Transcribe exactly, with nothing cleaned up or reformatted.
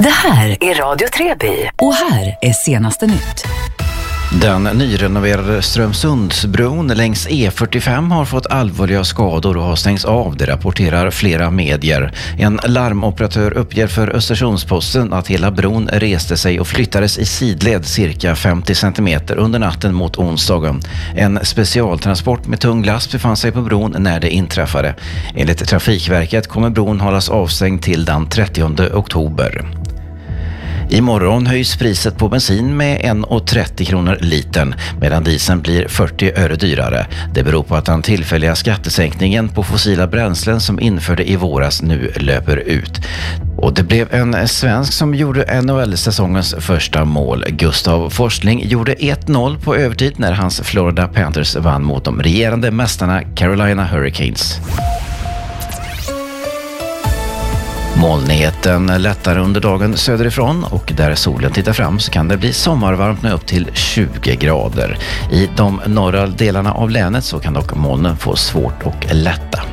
Det här är Radio Treby och här är senaste nytt. Den nyrenoverade Strömsundsbron längs E fyrtiofem har fått allvarliga skador och har stängts av, det rapporterar flera medier. En larmoperatör uppger för Östersundsposten att hela bron reste sig och flyttades i sidled cirka femtio centimeter under natten mot onsdagen. En specialtransport med tung last befann sig på bron när det inträffade. Enligt Trafikverket kommer bron hållas avstängd till den trettionde oktober. Imorgon höjs priset på bensin med en krona trettio kronor litern medan dieseln blir fyrtio öre dyrare. Det beror på att den tillfälliga skattesänkningen på fossila bränslen som införde i våras nu löper ut. Och det blev en svensk som gjorde N H L-säsongens första mål. Gustav Forsling gjorde ett noll på övertid när hans Florida Panthers vann mot de regerande mästarna Carolina Hurricanes. Molnigheten lättar under dagen söderifrån och där solen tittar fram så kan det bli sommarvarmt med upp till tjugo grader. I de norra delarna av länet så kan dock molnen få svårt att lätta.